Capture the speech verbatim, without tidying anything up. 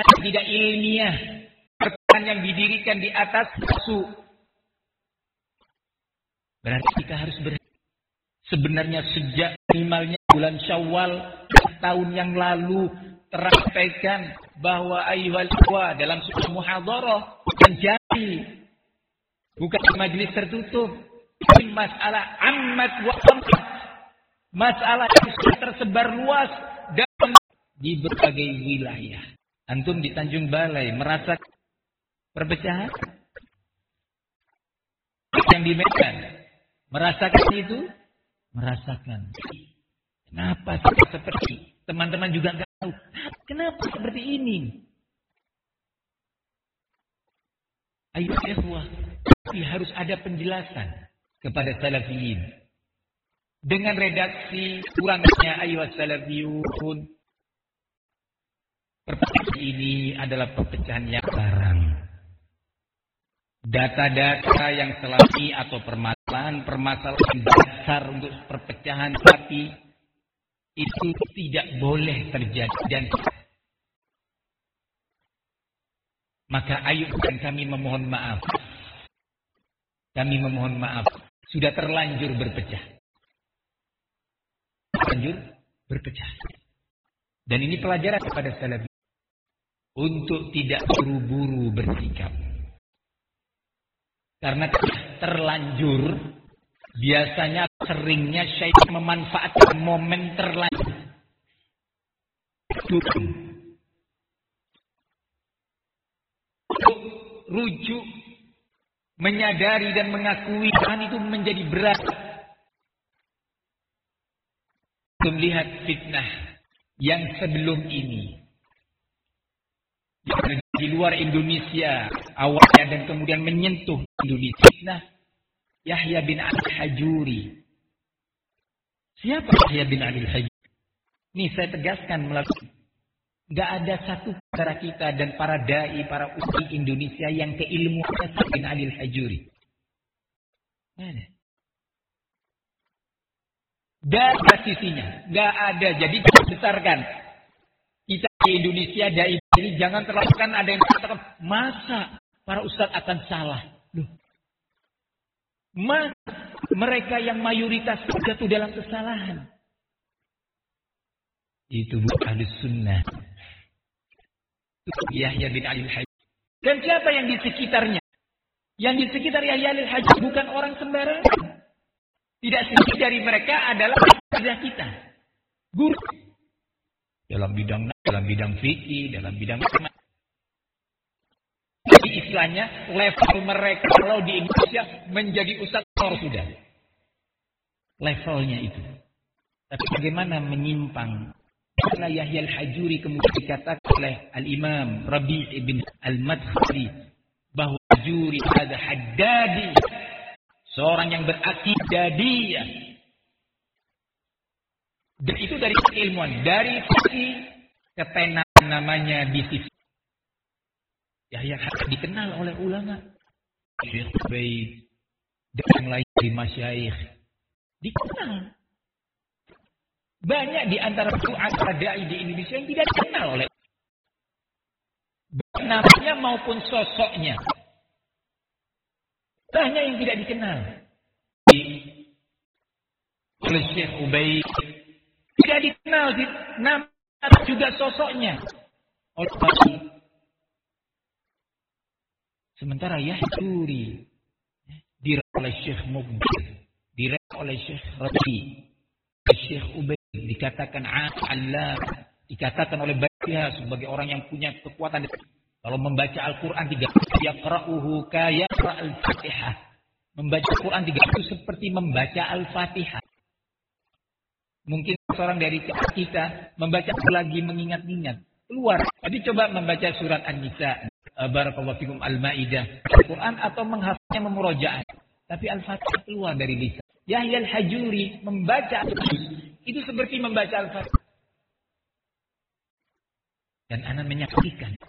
tidak ilmiah, perpecahan yang didirikan di atas nafsu. Berarti kita harus ber sebenarnya sejak minimalnya bulan Syawal tahun yang lalu tersampaikan bahwa ayyuhal ikhwah dalam sebuah muhadharah menjadi bukan majelis tertutup, ini masalah ammat wa ammat, masalah yang sudah tersebar luas dan di berbagai wilayah. Antum di Tanjung Balai merasa perpecahan? Yang di Medan merasakan itu? Merasakan. Kenapa seperti teman-teman juga nggak tahu? Kenapa seperti ini? Ayo ikhwah, tapi harus ada penjelasan kepada salafiyin. Dengan redaksi kurangnya ayo salafiyun. Perpecahan ini adalah perpecahan yang larang. Data-data yang selami atau permasalahan-permasalahan dasar untuk perpecahan hati itu tidak boleh terjadi. Dan maka ayo dan kami memohon maaf. Kami memohon maaf. Sudah terlanjur berpecah. Terlanjur berpecah. Dan ini pelajaran kepada salafi. Untuk tidak buru-buru bersikap. Karena terlanjur, biasanya seringnya syaitan memanfaatkan momen terlanjur. Untuk rujuk, menyadari dan mengakui kan itu menjadi berat. Untuk melihat fitnah yang sebelum ini. Yang di luar Indonesia awalnya dan kemudian menyentuh Indonesia. Nah, Yahya bin Al-Hajuri. Siapa Yahya bin Al-Hajuri? Ini saya tegaskan melalui. Gak ada satu antara kita dan para dai, para ulama Indonesia yang keilmuan Yahya bin Al-Hajuri. Mana? Dari sisinya. Gak ada. Jadi kita besarkan. Kita di Indonesia dai ini jangan terlalu kan ada yang mengatakan masa para ustadz akan salah. Loh. Mas, mereka yang mayoritas jatuh dalam kesalahan. Itu bukan Ahlus Sunnah. Itu Yahya bin Al-Hajj. Dan siapa yang di sekitarnya? Yang di sekitar Yahya bin Al-Hajj bukan orang sembarangan. Tidak sedikit dari mereka adalah kerja kita. Guru. Dalam bidang dalam bidang fikih, dalam bidang jadi istilahnya level mereka kalau di Indonesia menjadi ustaz tor sudah. Levelnya itu. Tapi bagaimana menyimpang? Karena Yahya Al-Hajuri kemudian dikatakan oleh Al-Imam Rabi' ibn Al-Madkhali bahwa Hajuri ada haddadi, seorang yang berakidah dia. Dan itu dari keilmuan, dari sisi ketenaran namanya di sisi. Yahya dikenal oleh ulama. Syekh Ubaid dan yang lain di masyayikh. Dikenal. Banyak di antara antara dai di Indonesia yang tidak dikenal oleh namanya maupun sosoknya. Banyak yang tidak dikenal. Oleh Syekh Ubaid tidak dikenal di nama juga sosoknya. Oleh sementara Yahjuri direk oleh Syekh Mubin, direk oleh Syekh Rabi, Syekh Ubaid dikatakan Allah, dikatakan oleh beliau sebagai orang yang punya kekuatan. Kalau membaca Al-Quran tiga yaqra'uhu kayaqra' al-Fatihah. Membaca Al-Quran tiga itu seperti membaca Al-Fatihah. Mungkin seorang dari kita membaca lagi mengingat-ingat keluar. Jadi coba membaca surat An-Nisa, barakallahu fikum, Al-Maidah, Al-Quran atau menghafalnya memurojaah. Tapi Al-Fatihah keluar dari lisan. Yahya Al-Hajuri membaca itu seperti membaca Al-Fatihah. Dan anak menyaksikan